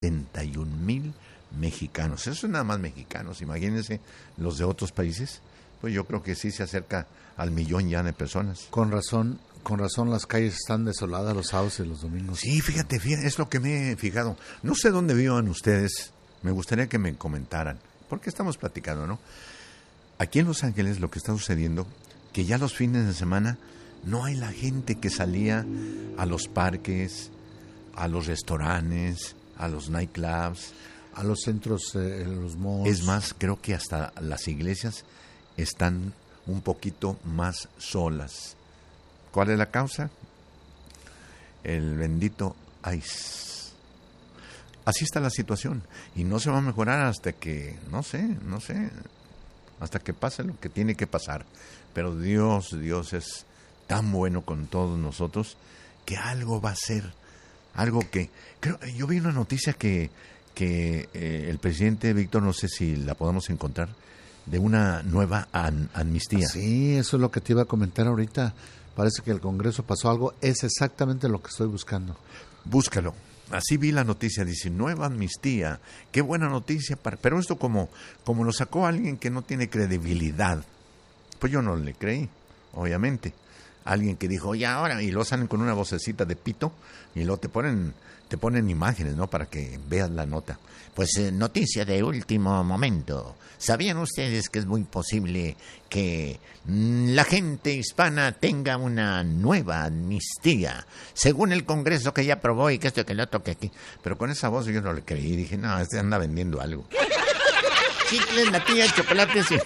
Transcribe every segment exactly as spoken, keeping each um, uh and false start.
setenta y un mil mexicanos. Eso es nada más mexicanos. Imagínense los de otros países. Pues yo creo que sí se acerca al millón ya de personas. Con razón, con razón las calles están desoladas los sábados y los domingos. Sí, fíjate, fíjate, es lo que me he fijado. No sé dónde vivan ustedes. Me gustaría que me comentaran. Porque estamos platicando, ¿no? Aquí en Los Ángeles lo que está sucediendo, que ya los fines de semana no hay la gente que salía a los parques, a los restaurantes, a los nightclubs, a los centros, eh, los malls. Es más, creo que hasta las iglesias están un poquito más solas. ¿Cuál es la causa? El bendito ice. Así está la situación y no se va a mejorar hasta que, no sé, no sé, hasta que pase lo que tiene que pasar. Pero Dios, Dios es tan bueno con todos nosotros que algo va a ser, algo que... creo yo vi una noticia que, que eh, el presidente Víctor, no sé si la podemos encontrar, de una nueva an, amnistía. Sí, eso es lo que te iba a comentar ahorita. Parece que el Congreso pasó algo, es exactamente lo que estoy buscando. Búscalo. Así vi la noticia, dice, nueva amnistía, qué buena noticia, para... pero esto como, como lo sacó alguien que no tiene credibilidad, pues yo no le creí, obviamente. Alguien que dijo, ya ahora, y luego salen con una vocecita de pito, y luego te ponen, te ponen imágenes, ¿no?, para que veas la nota. Pues eh, noticia de último momento. ¿Sabían ustedes que es muy posible que mmm, la gente hispana tenga una nueva amnistía? Según el Congreso que ya aprobó y que esto y que el otro que aquí. Pero con esa voz yo no le creí. Dije, no, este anda vendiendo algo. Chicles, natilla, chocolates y...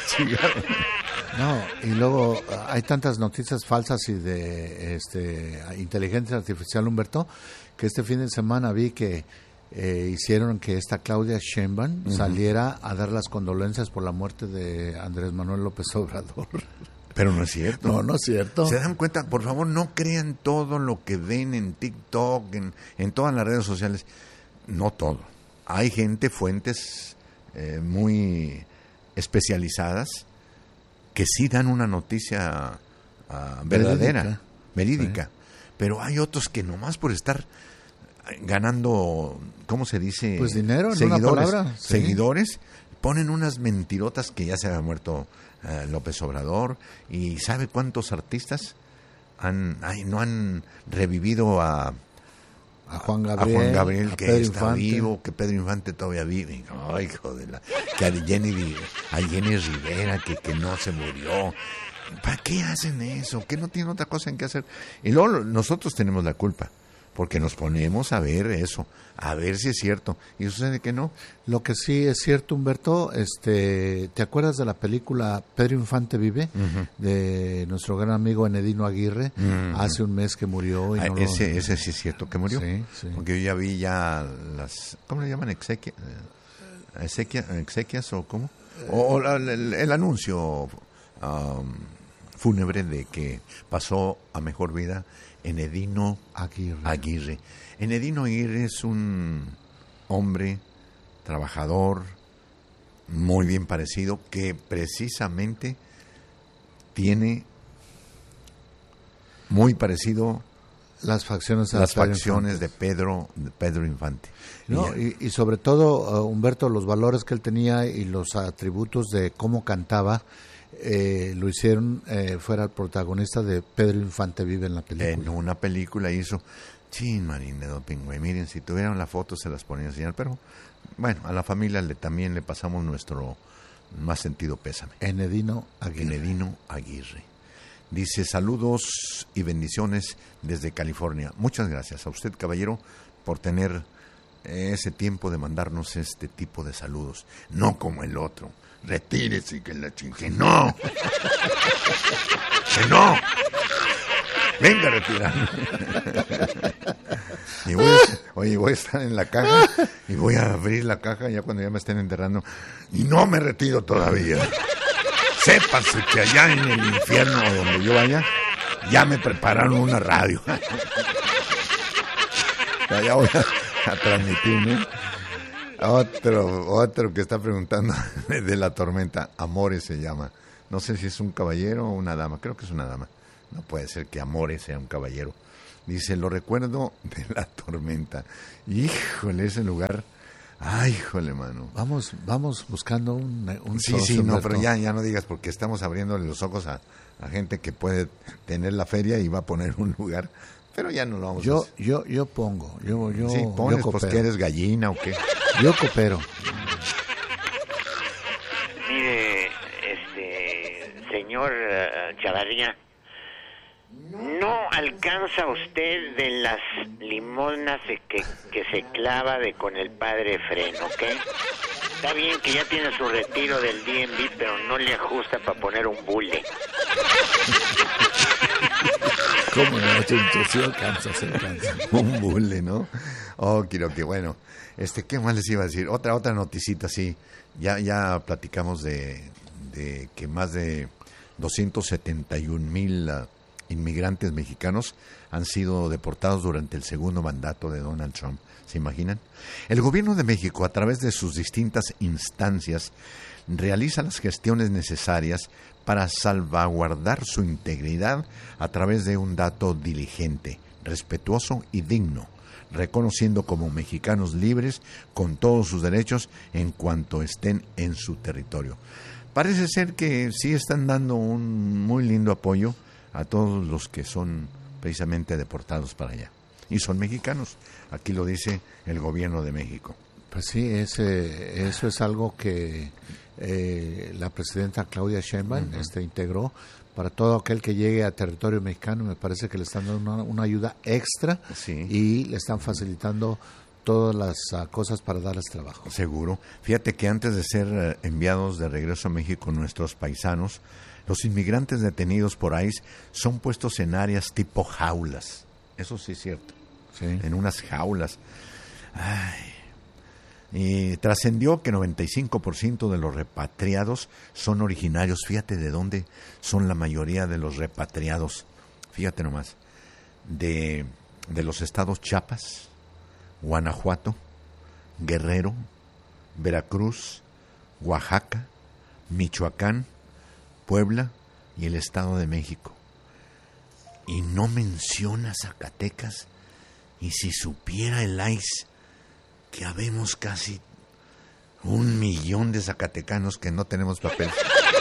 No, y luego hay tantas noticias falsas y de este inteligencia artificial, Humberto, que este fin de semana vi que eh, hicieron que esta Claudia Sheinbaum uh-huh. saliera a dar las condolencias por la muerte de Andrés Manuel López Obrador. Pero no es cierto. No, no es cierto. ¿Se dan cuenta? Por favor, no crean todo lo que ven en TikTok, en, en todas las redes sociales. No todo. Hay gente, fuentes eh, muy especializadas que sí dan una noticia uh, verdadera, verídica, verídica. Sí. Pero hay otros que nomás por estar ganando, ¿cómo se dice? Pues dinero, en seguidores, una palabra. Sí. Seguidores, ponen unas mentirotas que ya se había muerto uh, López Obrador, y ¿sabe cuántos artistas han, ay, no han revivido a... A Juan Gabriel, a Juan Gabriel a que Pedro está Infante. vivo, que Pedro Infante todavía vive. Ay, hijo de la... Que a Jenny, a Jenny Rivera, que, que no se murió. ¿Para qué hacen eso? ¿Qué no tienen otra cosa en que hacer? Y luego nosotros tenemos la culpa, porque nos ponemos a ver eso, a ver si es cierto. Y sucede que no. Lo que sí es cierto, Humberto, este, ¿te acuerdas de la película Pedro Infante vive? Uh-huh. De nuestro gran amigo Enedino Aguirre, uh-huh. hace un mes que murió. Y ah, no ese, lo... ese sí es cierto que murió. Sí, sí. Porque yo ya vi ya las, ¿cómo le llaman? Exequia, exequia, exequias o cómo? O, o el, el, el anuncio um, fúnebre de que pasó a mejor vida Enedino Aguirre. Aguirre. Enedino Aguirre es un hombre trabajador, muy bien parecido, que precisamente tiene muy parecido las facciones, las facciones de Pedro, de Pedro Infante. No, y, y sobre todo, uh, Humberto, los valores que él tenía y los atributos de cómo cantaba, Eh, lo hicieron, eh, fuera el protagonista de Pedro Infante vive en la película. En una película hizo, chin, Marín de Dopingüe, miren, si tuvieran la foto se las ponía a enseñar, pero bueno, a la familia le también le pasamos nuestro más sentido pésame. Enedino Aguirre. Enedino Aguirre. Dice, saludos y bendiciones desde California. Muchas gracias a usted, caballero, por tener ese tiempo de mandarnos este tipo de saludos, no como el otro. Retírese, que la chingue. ¡No! ¡Que no! ¡Venga a retirar! Y voy a, oye, voy a estar en la caja y voy a abrir la caja ya cuando ya me estén enterrando. Y no me retiro todavía. Sépanse que allá en el infierno donde yo vaya, ya me prepararon una radio. Ya voy a, a transmitir, ¿no? Otro, otro que está preguntando de la tormenta, Amores se llama. No sé si es un caballero o una dama, creo que es una dama. No puede ser que Amores sea un caballero. Dice, lo recuerdo de la tormenta. Híjole, ese lugar... Ay, híjole, mano. Vamos, vamos buscando un, un Sí, sí, no, pero ya, ya no digas porque estamos abriéndole los ojos a, a gente que puede tener la feria y va a poner un lugar, pero ya no lo vamos yo, a hacer. Yo, yo pongo, yo, yo, sí, pones, yo pues coopero. que eres gallina o qué. Yo coopero. Mire, este, señor uh, Chavarría, no alcanza usted de las limonas que, que se clava de con el padre Freno, ¿ok? Está bien que ya tiene su retiro del D M V, pero no le ajusta para poner un bule. ¿Cómo no? Sí alcanza, se alcanza. Un bule, ¿no? Oh, quiero que bueno. Este, ¿qué más les iba a decir? Otra, otra noticita, sí. Ya, ya platicamos de, de que más de doscientos setenta y un mil uh, inmigrantes mexicanos han sido deportados durante el segundo mandato de Donald Trump. ¿Se imaginan? El gobierno de México, a través de sus distintas instancias, realiza las gestiones necesarias para salvaguardar su integridad a través de un dato diligente, respetuoso y digno, reconociendo como mexicanos libres con todos sus derechos en cuanto estén en su territorio. Parece ser que sí están dando un muy lindo apoyo a todos los que son precisamente deportados para allá. Y son mexicanos. Aquí lo dice el gobierno de México. Pues sí, ese, eso es algo que eh, la presidenta Claudia Sheinbaum uh-huh. este, integró para todo aquel que llegue a territorio mexicano. Me parece que le están dando una, una ayuda extra sí. y le están facilitando todas las uh, cosas para darles trabajo. Seguro. Fíjate que antes de ser uh, enviados de regreso a México nuestros paisanos, los inmigrantes detenidos por I C E son puestos en áreas tipo jaulas. Eso sí es cierto. Sí. En unas jaulas. Ay. Y trascendió que noventa y cinco por ciento de los repatriados son originarios. Fíjate de dónde son la mayoría de los repatriados. Fíjate nomás. De, de los estados Chiapas, Guanajuato, Guerrero, Veracruz, Oaxaca, Michoacán, Puebla y el Estado de México. Y no menciona Zacatecas. Y si supiera el I C E que habemos casi un millón de zacatecanos que no tenemos papel.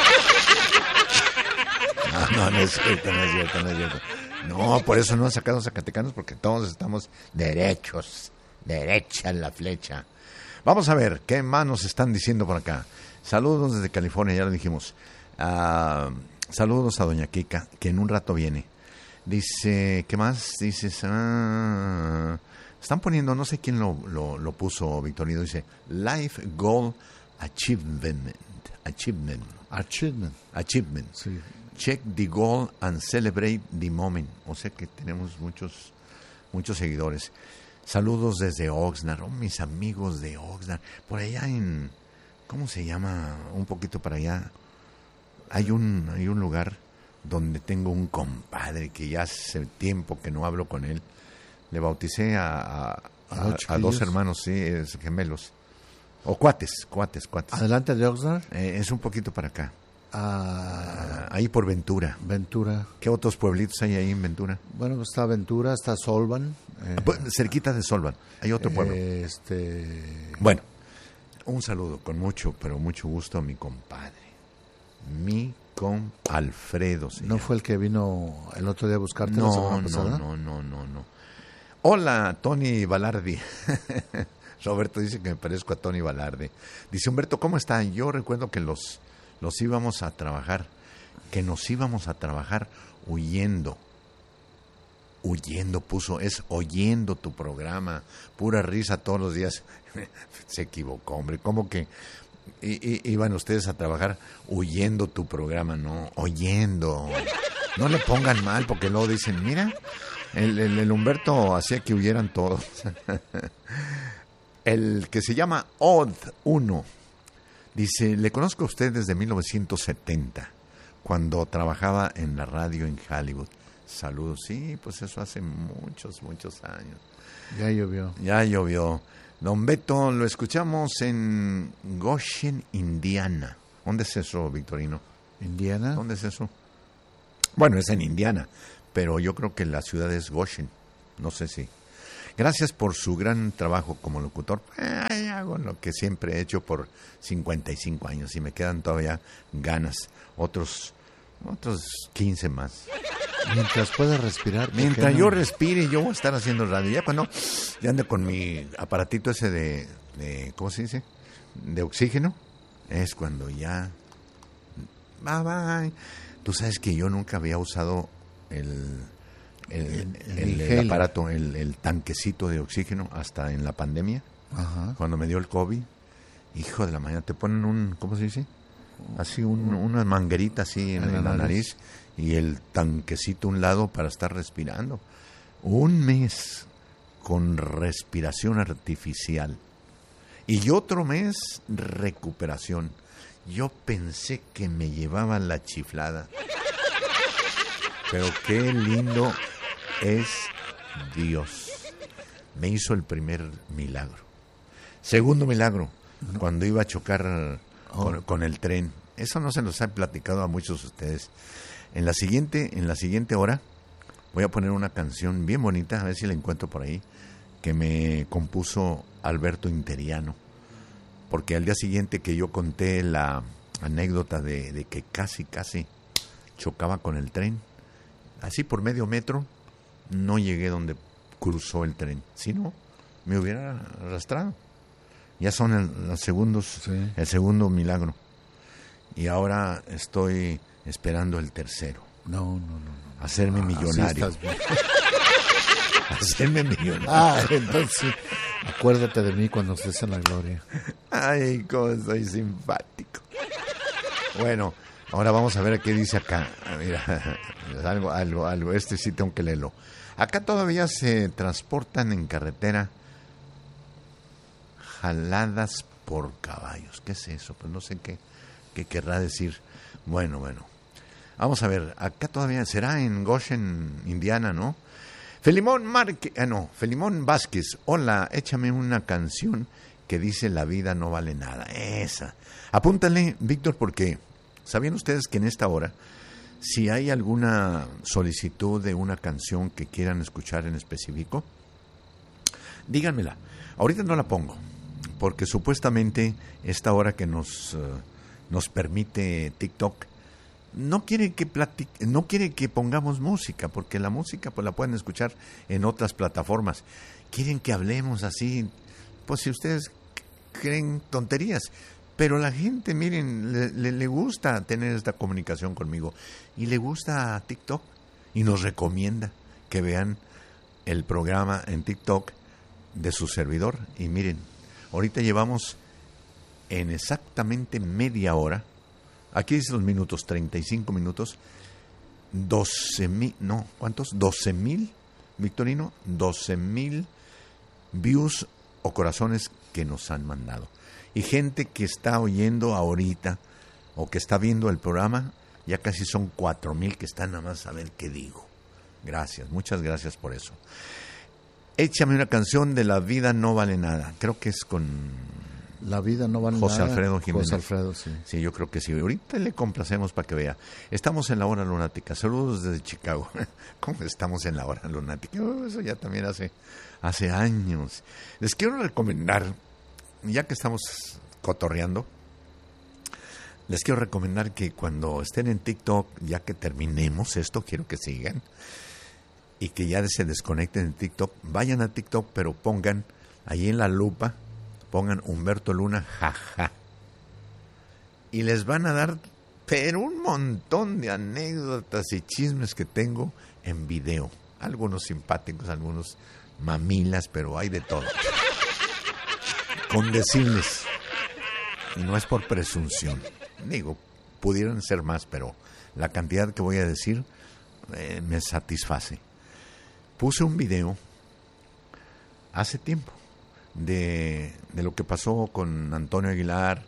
No, no, no es cierto, no es cierto, no es cierto. No, por eso no han sacado zacatecanos, porque todos estamos derechos, derecha en la flecha. Vamos a ver, ¿qué más nos están diciendo por acá? Saludos desde California, ya lo dijimos. Uh, saludos a doña Kika, que en un rato viene. Dice, ¿qué más? Dices, ah, están poniendo, no sé quién lo, lo, lo puso, Victorino, dice, Life Goal Achievement. Achievement. Achievement. Achievement. Sí. Check the goal and celebrate the moment. O sea que tenemos muchos, muchos seguidores. Saludos desde Oxnard, oh, mis amigos de Oxnard. Por allá en, ¿cómo se llama? Un poquito para allá. Hay un, hay un lugar donde tengo un compadre que ya hace tiempo que no hablo con él. Le bauticé a, a, a, a dos hermanos, sí, es, gemelos. O cuates, cuates, cuates. ¿Adelante de Oxnard? Eh, es un poquito para acá. Ah, ah, ahí por Ventura. Ventura. ¿Qué otros pueblitos hay ahí en Ventura? Bueno, está Ventura, está Solvan. Eh, cerquita de Solvan. Hay otro pueblo. Eh, este... Bueno, un saludo con mucho, pero mucho gusto a mi compadre. Mi compadre. Alfredo. ¿No llama. Fue el que vino el otro día a buscarte no, la semana pasada? No, no, no, no. Hola, Tony Balardi. Roberto dice que me parezco a Tony Balardi. Dice, Humberto, ¿cómo está? Yo recuerdo que los, los íbamos a trabajar, que nos íbamos a trabajar huyendo. Huyendo puso, es oyendo tu programa. Pura risa todos los días. Se equivocó, hombre. ¿Cómo que I, I, iban ustedes a trabajar huyendo tu programa? No, oyendo. No le pongan mal porque luego dicen, mira, el, el, el Humberto hacía que huyeran todos. El que se llama Odd uno dice, le conozco a usted desde mil novecientos setenta, cuando trabajaba en la radio en Hollywood. Saludos. Sí, pues eso hace muchos, muchos años. Ya llovió. Ya llovió. Don Beto, lo escuchamos en Goshen, Indiana. ¿Dónde es eso, Victorino? ¿Indiana? ¿Dónde es eso? Bueno, es en Indiana, pero yo creo que la ciudad es Goshen. no sé si. Gracias por su gran trabajo como locutor. Ay, hago lo que siempre he hecho por cincuenta y cinco años y me quedan todavía ganas. Otros, otros quince más. Mientras puedas respirar. Mientras no? yo respire, yo voy a estar haciendo radio. Ya cuando ya ando con mi aparatito ese de, de, ¿cómo se dice? De oxígeno, es cuando ya... Bye, bye. Tú sabes que yo nunca había usado el... El, el, el, el aparato, el, el tanquecito de oxígeno hasta en la pandemia. Ajá. Cuando me dio el COVID, hijo de la mañana, te ponen un, ¿cómo se dice? Así un, una manguerita así en, en la, la nariz y el tanquecito a un lado para estar respirando. Un mes con respiración artificial y otro mes recuperación. Yo pensé que me llevaba la chiflada. Pero qué lindo es Dios. Me hizo el primer milagro. Segundo milagro, no. Cuando iba a chocar oh. con, con el tren. Eso no se los ha platicado a muchos de ustedes. En la siguiente, en la siguiente hora voy a poner una canción bien bonita, a ver si la encuentro por ahí, que me compuso Alberto Interiano. Porque al día siguiente que yo conté la anécdota de, de que casi, casi chocaba con el tren, así por medio metro, no llegué donde cruzó el tren. Si no, me hubiera arrastrado. Ya son el, los segundos, sí. El segundo milagro. Y ahora estoy esperando el tercero. No, no, no. no. Hacerme ah, millonario. Hacerme millonario. Ah, entonces sí. Acuérdate de mí cuando estés en la gloria. Ay, cómo soy simpático. Bueno, ahora vamos a ver qué dice acá. Mira, algo, algo, algo. Este sí tengo que leerlo. Acá todavía se transportan en carretera jaladas por caballos. ¿Qué es eso? Pues no sé qué, qué querrá decir. Bueno, bueno. Vamos a ver. Acá todavía será en Goshen, Indiana, ¿no? Felimón Márquez, ah, no, Felimón Vázquez. Hola, échame una canción que dice la vida no vale nada. Esa. Apúntale, Víctor, porque ¿sabían ustedes que en esta hora, si hay alguna solicitud de una canción que quieran escuchar en específico, díganmela? Ahorita no la pongo, porque supuestamente esta hora que nos, uh, nos permite TikTok, no quiere que platique, no quiere que pongamos música, porque la música pues la pueden escuchar en otras plataformas. Quieren que hablemos así, pues si ustedes creen tonterías. Pero la gente, miren, le, le, le gusta tener esta comunicación conmigo y le gusta TikTok y nos recomienda que vean el programa en TikTok de su servidor. Y miren, ahorita llevamos en exactamente media hora, aquí dice los minutos, treinta y cinco minutos, doce mil, no, ¿cuántos? doce mil, Victorino, doce mil views o corazones que nos han mandado. Y gente que está oyendo ahorita o que está viendo el programa, ya casi son cuatro mil que están nada más a ver qué digo. Gracias, muchas gracias por eso. Échame una canción de La vida no vale nada. Creo que es con La vida no vale José nada. Alfredo Jiménez. José Alfredo, sí. Sí, yo creo que sí. Ahorita le complacemos para que vea. Estamos en la hora lunática. Saludos desde Chicago. ¿Cómo estamos en la hora lunática? Oh, eso ya también hace, hace años. Les quiero recomendar, ya que estamos cotorreando, les quiero recomendar que cuando estén en TikTok, ya que terminemos esto, quiero que sigan y que ya se desconecten en TikTok, vayan a TikTok, pero pongan ahí en la lupa, pongan Humberto Luna, jaja. Y les van a dar, pero un montón de anécdotas y chismes que tengo en video. Algunos simpáticos, algunos mamilas, pero hay de todo. Con decirles, y no es por presunción, digo, pudieran ser más, pero la cantidad que voy a decir eh, me satisface. Puse un video hace tiempo de, de lo que pasó con Antonio Aguilar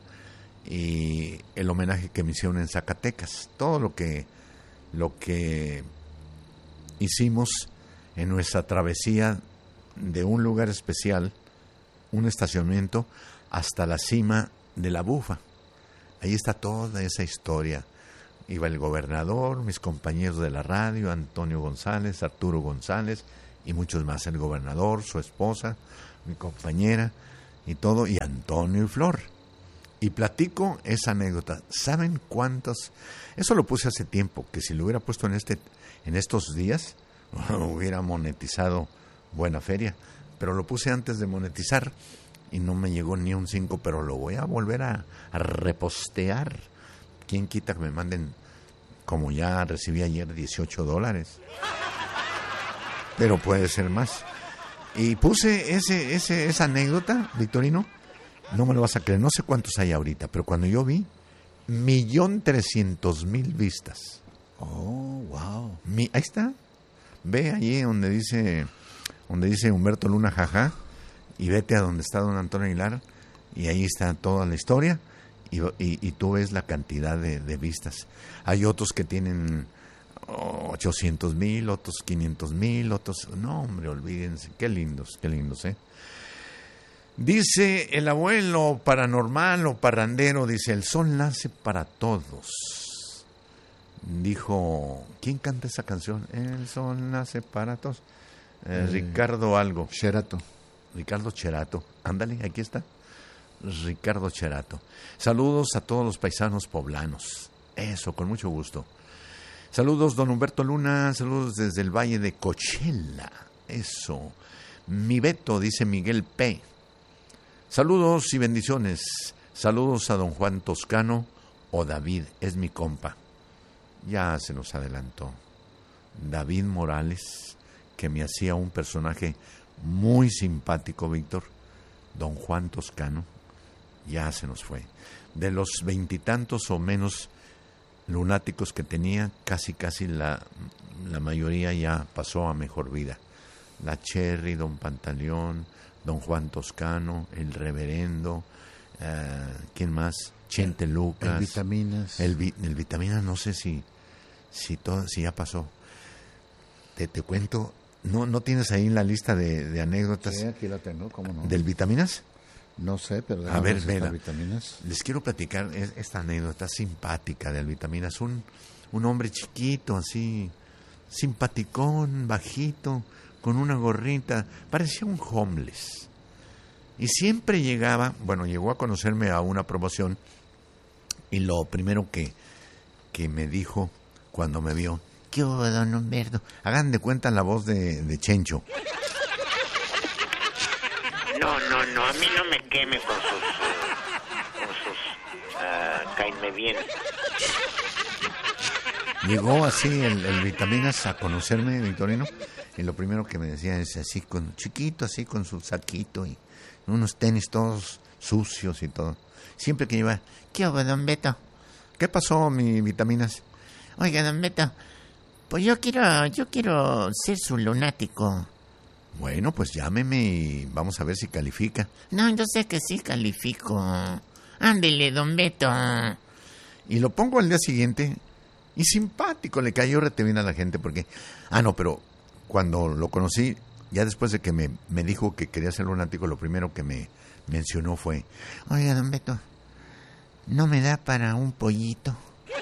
y el homenaje que me hicieron en Zacatecas, todo lo que, lo que hicimos en nuestra travesía de un lugar especial, un estacionamiento, hasta la cima de la Bufa. Ahí está toda esa historia. Iba el gobernador, mis compañeros de la radio, Antonio González, Arturo González y muchos más, el gobernador, su esposa, mi compañera y todo, y Antonio y Flor. Y platico esa anécdota. ¿Saben cuántos? Eso lo puse hace tiempo, que si lo hubiera puesto en este en estos días, hubiera monetizado buena feria, pero lo puse antes de monetizar y no me llegó ni un cinco, pero lo voy a volver a, a repostear. ¿Quién quita que me manden, como ya recibí ayer, dieciocho dólares? Pero puede ser más. Y puse ese, ese, esa anécdota, Victorino, no me lo vas a creer, no sé cuántos hay ahorita, pero cuando yo vi, millón trescientos mil vistas. Oh, wow. Mi, ahí está. Ve allí donde dice, donde dice Humberto Luna, jaja, y vete a donde está don Antonio Aguilar, y ahí está toda la historia, y, y, y tú ves la cantidad de, de vistas. Hay otros que tienen ochocientos mil, otros quinientos mil, otros... No, hombre, olvídense. Qué lindos, qué lindos, ¿eh? Dice el abuelo paranormal o parrandero, dice, el sol nace para todos. Dijo, ¿quién canta esa canción? El sol nace para todos. Eh, eh, Ricardo algo. Cherato. Ricardo Cherato. Ándale, aquí está. Ricardo Cherato. Saludos a todos los paisanos poblanos. Eso, con mucho gusto. Saludos, don Humberto Luna. Saludos desde el Valle de Coachella. Eso. Mi Beto, dice Miguel P. Saludos y bendiciones. Saludos a don Juan Toscano o David, es mi compa. Ya se nos adelantó. David Morales, que me hacía un personaje muy simpático, Víctor. Don Juan Toscano, ya se nos fue. De los veintitantos o menos lunáticos que tenía, casi casi la, la mayoría ya pasó a mejor vida. La Cherry, don Pantaleón, don Juan Toscano, el Reverendo, uh, ¿quién más? Chente Lucas. El Vitaminas. El, el Vitaminas, no sé si si todo si ya pasó. Te, te cuento, ¿no no tienes ahí la lista de, de anécdotas? Sí, aquí la tengo, ¿cómo no? ¿Del Vitaminas? No sé, pero... A ver, vela. Vitaminas. Les quiero platicar esta anécdota simpática del Vitaminas. Un, un hombre chiquito, así, simpaticón, bajito, con una gorrita, parecía un homeless. Y siempre llegaba, bueno, llegó a conocerme a una promoción y lo primero que, que me dijo cuando me vio, ¿qué hubo, don Humberto? Hagan de cuenta la voz de, de Chencho. No, no, no, a mí no me queme con sus, uh, con sus, uh, cáeme bien. Llegó así el, el Vitaminas a conocerme, Victorino, y lo primero que me decía es así, con chiquito, así con su saquito y unos tenis todos sucios y todo. Siempre que iba, ¿qué hubo, don Beto? ¿Qué pasó, mi Vitaminas? Oiga, don Beto, pues yo quiero, yo quiero ser su lunático. Bueno, pues llámeme y vamos a ver si califica. No, yo sé que sí califico. Ándele, don Beto. Y lo pongo al día siguiente y simpático, le cayó rete bien a la gente porque... Ah, no, pero cuando lo conocí, ya después de que me, me dijo que quería ser lunático, lo primero que me mencionó fue, oiga, don Beto, ¿no me da para un pollito?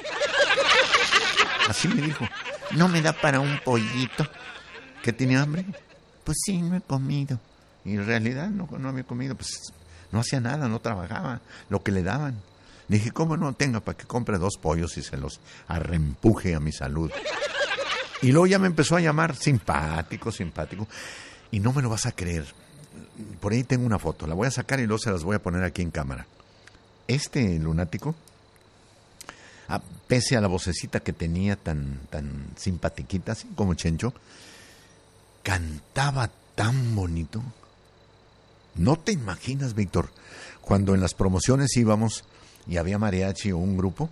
Así me dijo. ¿No me da para un pollito? ¿Qué tenía hambre? Pues sí, no he comido. Y en realidad no, no había comido, pues no hacía nada, no trabajaba, lo que le daban. Le dije, ¿cómo no? Tenga para que compre dos pollos y se los arrempuje a mi salud. Y luego ya me empezó a llamar simpático, simpático. Y no me lo vas a creer. Por ahí tengo una foto, la voy a sacar y luego se las voy a poner aquí en cámara. Este lunático, a, pese a la vocecita que tenía tan, tan simpatiquita, así como Chencho, cantaba tan bonito. No te imaginas, Víctor, cuando en las promociones íbamos y había mariachi o un grupo,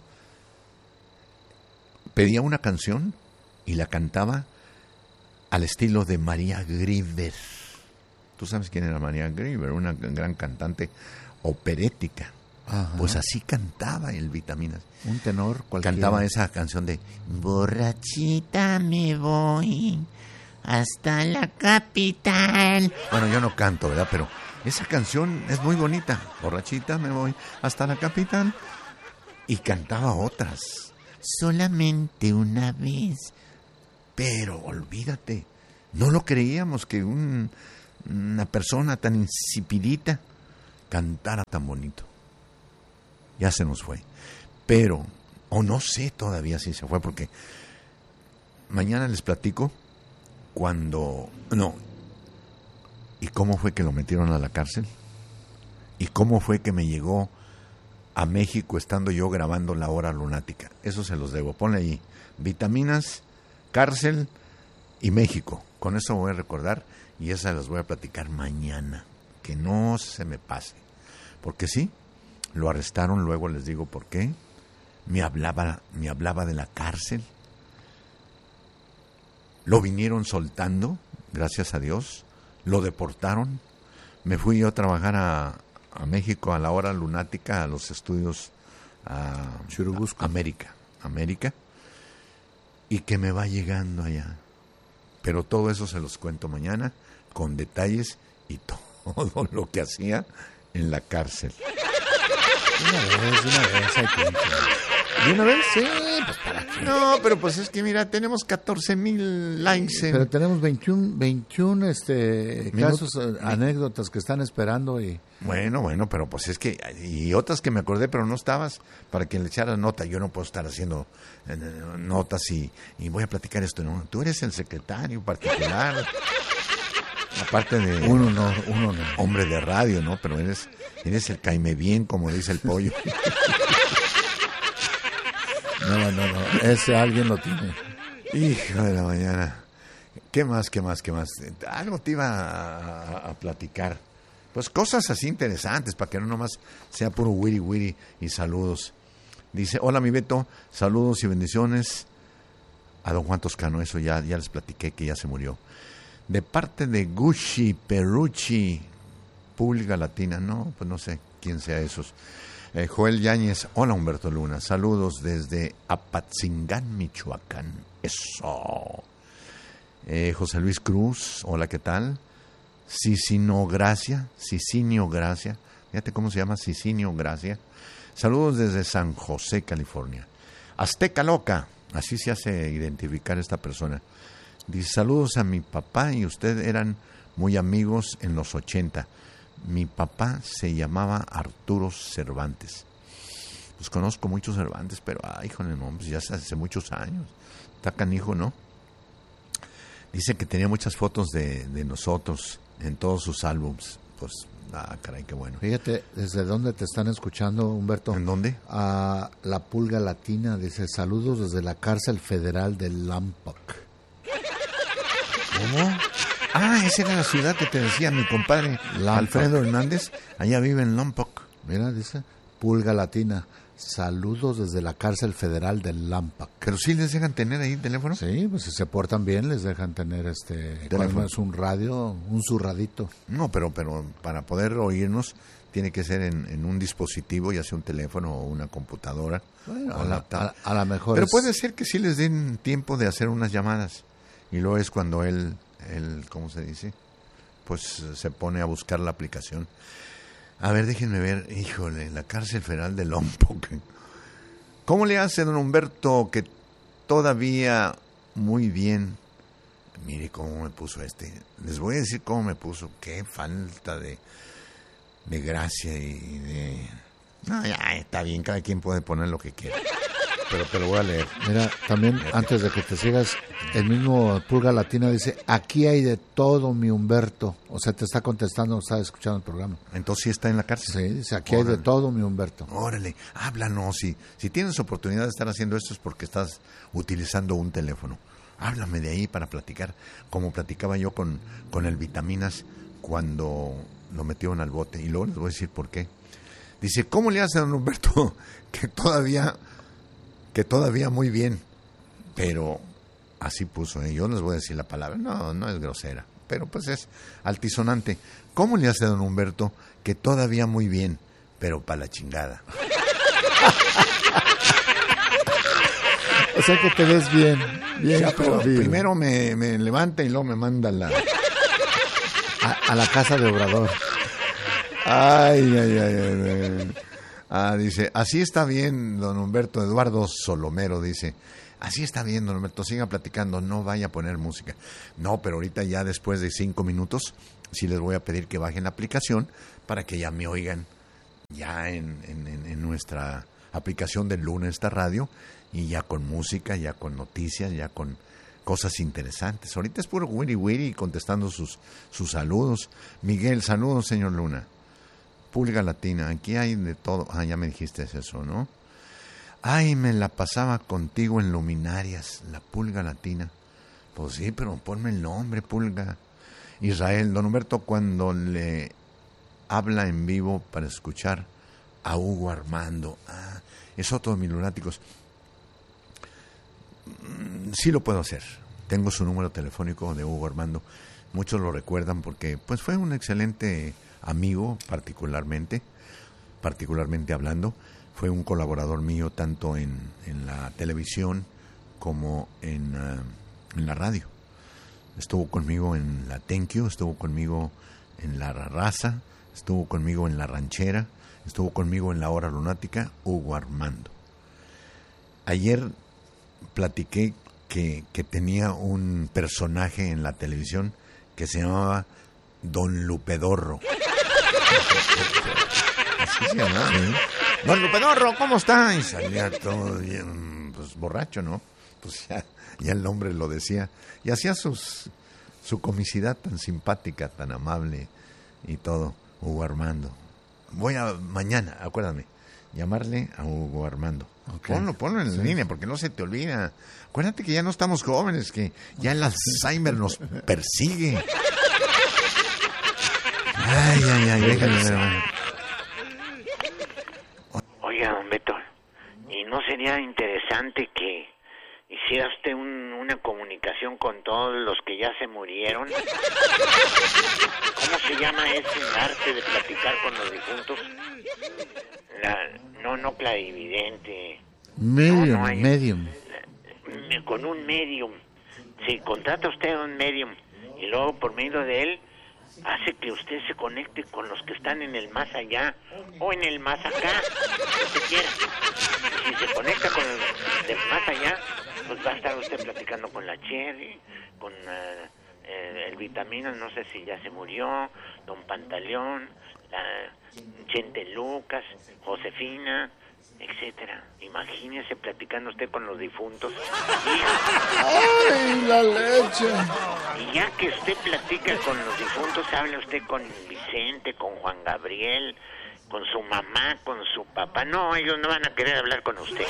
pedía una canción y la cantaba al estilo de María Grieber. ¿Tú sabes quién era María Grieber? Una gran cantante operética. Ajá. Pues así cantaba el Vitaminas. Un tenor cualquiera. Cantaba esa canción de borrachita me voy hasta la capital. Bueno, yo no canto, ¿verdad? Pero esa canción es muy bonita. Borrachita me voy hasta la capital. Y cantaba otras. Solamente una vez. Pero olvídate, No lo creíamos que un, una persona tan insipidita cantara tan bonito. Ya se nos fue. Pero, o no sé todavía si se fue, porque mañana les platico cuando... No. ¿Y cómo fue que lo metieron a la cárcel? ¿Y cómo fue que me llegó a México estando yo grabando La Hora Lunática? Eso se los debo. Ponle ahí. Vitaminas, cárcel y México. Con eso voy a recordar y esa las voy a platicar mañana. Que no se me pase. Porque sí, lo arrestaron, luego les digo por qué. Me hablaba, me hablaba de la cárcel. Lo vinieron soltando, gracias a Dios. Lo deportaron. Me fui yo a trabajar a, a México a La Hora Lunática, a los estudios a, Churubusco. a América, América. Y que me va llegando allá. Pero todo eso se los cuento mañana, con detalles y todo lo que hacía en la cárcel. Una vez, una vez hay tiempo. ¿De una vez? Sí, pues para qué. No, pero pues es que mira, tenemos catorce mil likes en... Pero tenemos veintiún, veintiún este, Minutos. casos, eh, anécdotas que están esperando y... Bueno, bueno, pero pues es que... Y otras que me acordé, pero no estabas, para que le echaras nota. Yo no puedo estar haciendo eh, notas y, y voy a platicar esto. No, tú eres el secretario particular. Aparte de... Uno no, uno no. Hombre de radio, ¿no? Pero eres, eres el caime bien, como dice el pollo. No, no, no, ese alguien lo tiene. Hijo de la mañana. ¿Qué más, qué más, qué más? Algo te iba a, a, a platicar. Pues cosas así interesantes, para que no nomás sea puro wiri wiri y saludos. Dice, hola mi Beto, saludos y bendiciones a don Juan Toscano. Eso ya, ya les platiqué que ya se murió. De parte de Gucci, Perucci, Pública Latina. No, pues no sé quién sea esos. Eh, Joel Yáñez, hola Humberto Luna, saludos desde Apatzingán, Michoacán. Eso. Eh, José Luis Cruz, hola, ¿qué tal? Cicinio Gracia, Cicinio Gracia, fíjate cómo se llama, Cicinio Gracia. Saludos desde San José, California. Azteca Loca, así se hace identificar esta persona. Dice, saludos a mi papá y usted eran muy amigos en los ochenta. Mi papá se llamaba Arturo Cervantes. Pues conozco muchos Cervantes, pero, ay, híjole, no, pues ya hace muchos años. Está canijo, ¿no? Dice que tenía muchas fotos de, de nosotros en todos sus álbums. Pues, ah, caray, qué bueno. Fíjate, ¿desde dónde te están escuchando, Humberto? ¿En dónde? A La Pulga Latina, dice, saludos desde la cárcel federal de Lompoc. ¿Cómo? Ah, esa era la ciudad que te decía mi compadre Lompoc. Alfredo Hernández. Allá vive en Lompoc. Mira, dice, Pulga Latina, saludos desde la cárcel federal de Lompoc. ¿Pero sí les dejan tener ahí teléfono? Sí, pues si se portan bien les dejan tener este Teléfono. es un radio, un zurradito. No, pero, pero para poder oírnos tiene que ser en, en un dispositivo, ya sea un teléfono o una computadora. Bueno, o a, la, laptop. a, a la mejor Pero es- puede ser que sí les den tiempo de hacer unas llamadas. Y luego es cuando él, él, ¿cómo se dice? Pues se pone a buscar la aplicación. A ver, déjenme ver. Híjole, la cárcel federal de Lompoc. ¿Cómo le hace don Humberto que todavía muy bien? Mire cómo me puso este. Les voy a decir cómo me puso. Qué falta de, de gracia y de... No, ya está bien, cada quien puede poner lo que quiera. Pero te lo voy a leer. Mira, también antes de que te sigas, el mismo Pulga Latina dice, aquí hay de todo, mi Humberto. O sea, te está contestando, está escuchando el programa. Entonces sí está en la cárcel. Sí, dice, aquí hay de Órale. todo, mi Humberto. Órale, háblanos. Si, si tienes oportunidad de estar haciendo esto es porque estás utilizando un teléfono. Háblame de ahí para platicar, como platicaba yo con, con el Vitaminas cuando lo metieron al bote. Y luego les voy a decir por qué. Dice, ¿cómo le hace a don Humberto que todavía, que todavía muy bien? Pero así puso, ¿eh? Yo les voy a decir la palabra. No, no es grosera, pero pues es altisonante. ¿Cómo le hace a don Humberto que todavía muy bien, pero para la chingada? O sea que te ves bien, bien Ya, pero jodido. primero me, me levanta y luego me manda la... a, a la casa de Obrador. Ay, ay, ay, ay, ay. Ah, dice, así está bien, don Humberto Eduardo Solomero, dice. Así está bien, don Humberto, siga platicando, no vaya a poner música. No, pero ahorita ya después de cinco minutos, sí les voy a pedir que bajen la aplicación para que ya me oigan ya en, en, en nuestra aplicación de Luna Esta Radio, y ya con música, ya con noticias, ya con cosas interesantes. Ahorita es puro wiri wiri contestando sus, sus saludos. Miguel, saludos, señor Luna. Pulga Latina, aquí hay de todo. Ah, ya me dijiste eso, ¿no? Ay, me la pasaba contigo en Luminarias, la Pulga Latina. Pues sí, pero ponme el nombre, Pulga. Israel, don Humberto, cuando le habla en vivo para escuchar a Hugo Armando. Ah, es otro de mis lunáticos. Sí lo puedo hacer. Tengo su número telefónico de Hugo Armando. Muchos lo recuerdan porque pues fue un excelente amigo, particularmente, particularmente hablando. Fue un colaborador mío tanto en, en la televisión como en, uh, en la radio. Estuvo conmigo en la Thank You, estuvo conmigo en la Raza, estuvo conmigo en la Ranchera, estuvo conmigo en la Hora Lunática, Hugo Armando. Ayer platiqué que, que tenía un personaje en la televisión que se llamaba Don Lupedorro. Así se llamaba, ¿eh? Don Lupedorro, ¿cómo está? Y salía todo bien, pues borracho, ¿no? Pues ya, ya el nombre lo decía. Y hacía sus, su comicidad tan simpática, tan amable y todo. Hugo Armando. Voy a mañana, acuérdame, llamarle a Hugo Armando. Okay. Ponlo, ponlo en sí. línea, porque no se te olvida. Acuérdate que ya no estamos jóvenes, que ya el Alzheimer nos persigue. Ay, ay, ay, déjame ver. Oiga, don Beto, ¿y no sería interesante que hiciera usted un, una comunicación con todos los que ya se murieron? ¿Cómo se llama ese arte de platicar con los difuntos? La, no, no clarividente. Medium, no, no hay, medium. La, con un medium. Si contrata usted a un medium y luego por medio de él hace que usted se conecte con los que están en el más allá o en el más acá, lo que quiera. Y si se conecta con el del más allá, pues va a estar usted platicando con la Cherry, con uh, eh, el Vitamina, no sé si ya se murió, Don Pantaleón, la Chente Lucas, Josefina, etcétera. Imagínese platicando usted con los difuntos. ¡Ay, la leche! Y ya que usted platica con los difuntos, hable usted con Vicente, con Juan Gabriel, con su mamá, con su papá. No, ellos no van a querer hablar con usted.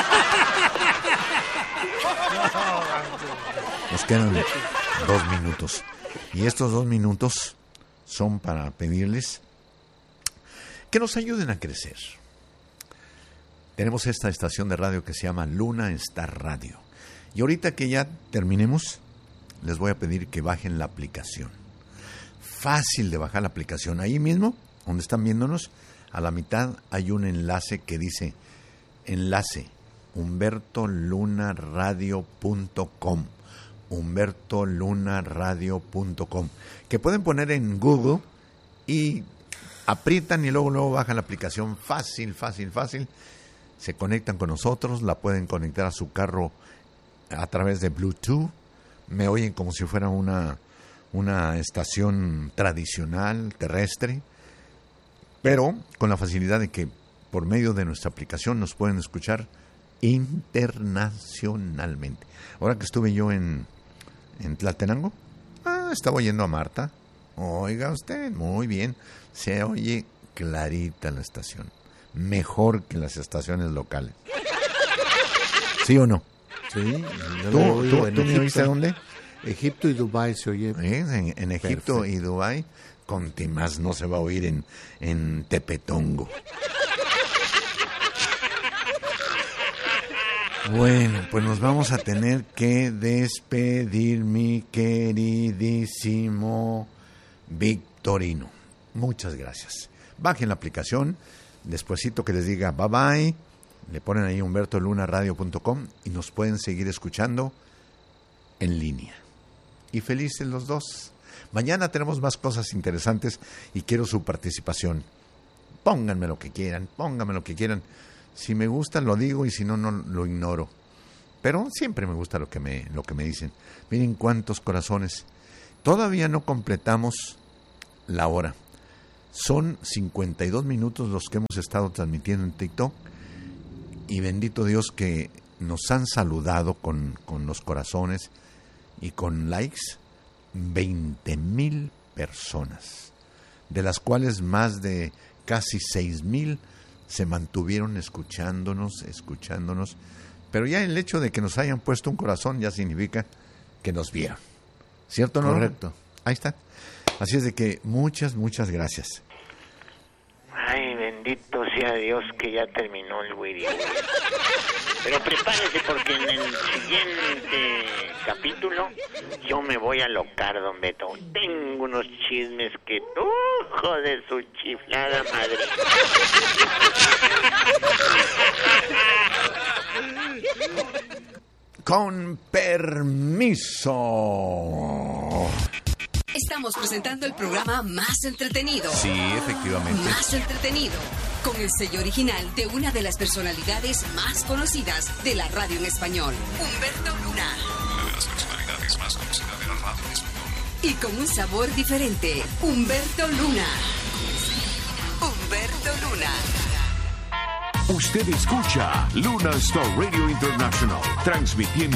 Nos quedan dos minutos. Y estos dos minutos son para pedirles que nos ayuden a crecer. Tenemos esta estación de radio que se llama Luna Star Radio. Y ahorita que ya terminemos, les voy a pedir que bajen la aplicación. Fácil de bajar la aplicación. Ahí mismo, donde están viéndonos, a la mitad hay un enlace que dice enlace humberto luna radio punto com. humberto luna radio punto com, que pueden poner en Google y aprietan y luego luego bajan la aplicación. Fácil, fácil, fácil. Se conectan con nosotros, la pueden conectar a su carro a través de Bluetooth. Me oyen como si fuera una, una estación tradicional, terrestre, pero con la facilidad de que por medio de nuestra aplicación nos pueden escuchar internacionalmente. Ahora que estuve yo en, en Tlaltenango, ah, estaba oyendo a Marta. Oiga usted, muy bien, se oye clarita la estación. Mejor que las estaciones locales. ¿Sí o no? Sí. ¿Tú, tú, ¿tú me oíste dónde? Egipto y Dubái se oye. ¿Eh? En, en Egipto Perfecto. y Dubái, con más no se va a oír en, en Tepetongo. Bueno, pues nos vamos a tener que despedir, mi queridísimo Victorino. Muchas gracias. Bajen la aplicación. Despuesito que les diga bye bye, le ponen ahí humberto luna radio punto com y nos pueden seguir escuchando en línea. Y felices los dos. Mañana tenemos más cosas interesantes y quiero su participación. Pónganme lo que quieran, pónganme lo que quieran. Si me gusta lo digo y si no, no lo ignoro. Pero pero siempre me gusta lo que me, lo que me dicen. Miren cuántos corazones. Todavía no completamos la hora. Son cincuenta y dos minutos los que hemos estado transmitiendo en TikTok. Y bendito Dios que nos han saludado con, con los corazones y con likes. veinte mil personas, de las cuales más de casi seis mil se mantuvieron escuchándonos, escuchándonos. Pero ya el hecho de que nos hayan puesto un corazón ya significa que nos vieron. ¿Cierto, no? Correcto. Ahí está. Así es de que muchas, muchas gracias. Ay, bendito sea Dios que ya terminó el Wiri. Pero prepárese porque en el siguiente capítulo yo me voy a alocar, don Beto. Tengo unos chismes que... ¡Ujo de su chiflada madre! Con permiso. Estamos presentando el programa más entretenido. Sí, efectivamente. Más entretenido. Con el sello original de una de las personalidades más conocidas de la radio en español, Humberto Luna. Una de las personalidades más conocidas de la radio en español. Y con un sabor diferente, Humberto Luna. Humberto Luna. Usted escucha Luna Star Radio International, transmitiendo